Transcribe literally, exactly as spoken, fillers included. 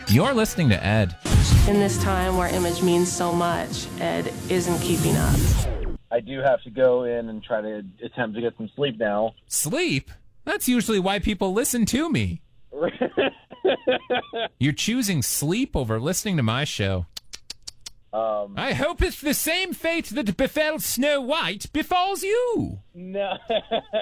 You're listening to Ed. In this time where image means so much, Ed isn't keeping up. I do have to go in and try to attempt to get some sleep now. Sleep? That's usually why people listen to me. You're choosing sleep over listening to my show. Um, I hope it's the same fate that befell Snow White befalls you. no.